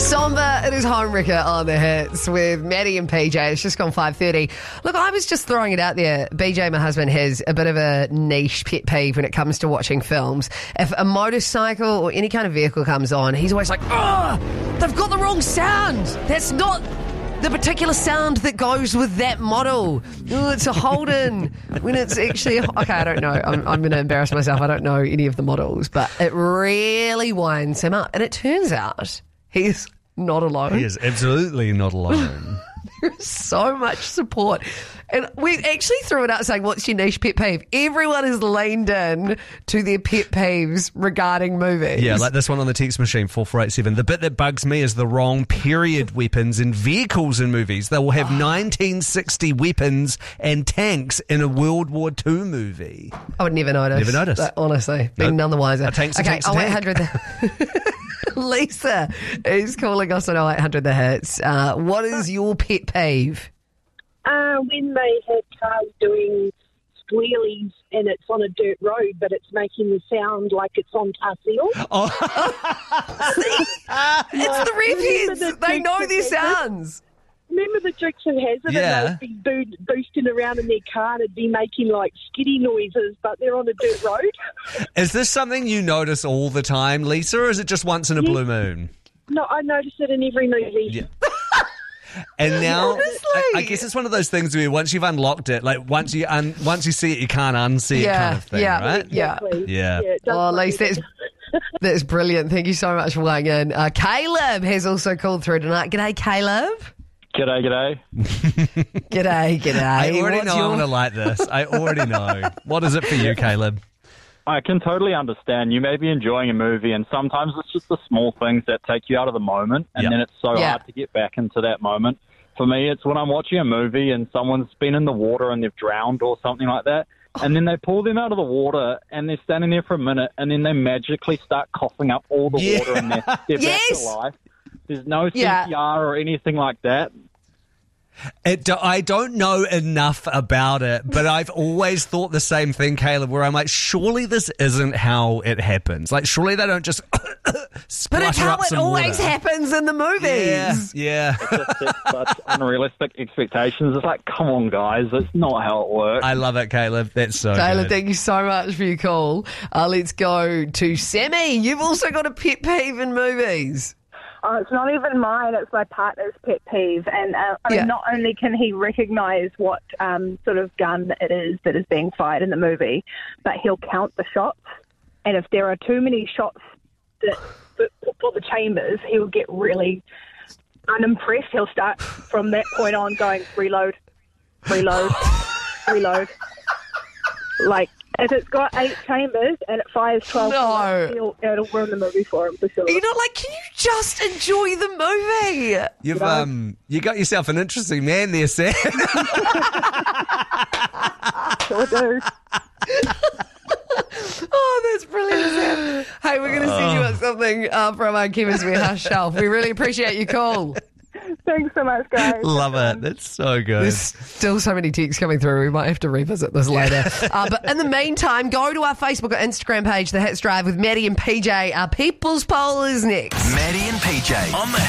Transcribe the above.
Somber, it is Homewrecker on the hits with Maddie and PJ. It's just gone 5:30. Look, I was just throwing it out there. BJ, my husband, has a bit of a niche pet peeve when it comes to watching films. If a motorcycle or any kind of vehicle comes on, he's always like, "Oh, they've got the wrong sound. That's not the particular sound that goes with that model. Oh, it's a Holden." When it's actually... Okay, I don't know. I'm going to embarrass myself. I don't know any of the models, but it really winds him up. And it turns out he's not alone. He is absolutely not alone. There's so much support. And we actually threw it out saying, what's your niche pet peeve? Everyone has leaned in to their pet peeves regarding movies. Yeah, like this one on the text machine, 4487. The bit that bugs me is the wrong period weapons in vehicles in movies. They will have 1960 weapons and tanks in a World War II movie. I would never notice. Never notice. Like, honestly, being none the wiser. A tank's a okay, tank's a tank. 0800. Lisa is calling us on 0800 The Hits. What is your pet peeve? When they have cars doing wheelies and it's on a dirt road, but it's making the sound like it's on tar seal. It's the redheads. They know their sounds. Remember the Dukes of Hazzard? Yeah. And they'd be boosting around in their car and it'd be making like skiddy noises, but they're on a dirt road. Is this something you notice all the time, Lisa, or is it just once in a blue moon? No, I notice it in every movie. Yeah. And now, Honestly. I guess it's one of those things where once you've unlocked it, like once you see it, you can't unsee it kind of thing, right? Yeah. Yeah. It does Oh, make Lisa, me- that's brilliant. Thank you so much for weighing in. Caleb has also called through tonight. G'day, Caleb. G'day. G'day. I already What's know I'm going to like this. I already know. What is it for you, Caleb? I can totally understand. You may be enjoying a movie, and sometimes it's just the small things that take you out of the moment, and Yep. then it's so Yeah. hard to get back into that moment. For me, it's when I'm watching a movie and someone's been in the water and they've drowned or something like that, and then they pull them out of the water, and they're standing there for a minute, and then they magically start coughing up all the Yeah. water, and they're back Yes. to life. There's no Yeah. CPR or anything like that. I don't know enough about it, but I've always thought the same thing, Caleb, where I'm like, surely this isn't how it happens. Like, surely they don't just But it's splutter how up it some always water. happens in the movies. Yeah. Just set such unrealistic expectations. It's like, come on, guys, that's not how it works. I love it, Caleb. That's so Taylor, good. thank you so much for your call. Let's go to Sammy. You've also got a pet peeve in movies. Oh, it's not even mine, it's my partner's pet peeve. And I Yeah. mean, not only can he recognise what sort of gun it is that is being fired in the movie, but he'll count the shots. And if there are too many shots for the chambers, he'll get really unimpressed. He'll start from that point on going, reload. Like, if it's got 8 chambers and it fires 12, No. it'll ruin the movie for him for sure. You're not like, can you just enjoy the movie? You've you got yourself an interesting man there, Sam. Sure do. Oh, that's brilliant, Sam. Hey, we're going to send you out something from our Chemist Warehouse shelf. We really appreciate your call. Thanks so much, guys. Love it. That's so good. There's still so many texts coming through. We might have to revisit this later. But in the meantime, go to our Facebook or Instagram page, The Hits Drive with Maddie and PJ. Our People's Poll is next. Maddie and PJ on the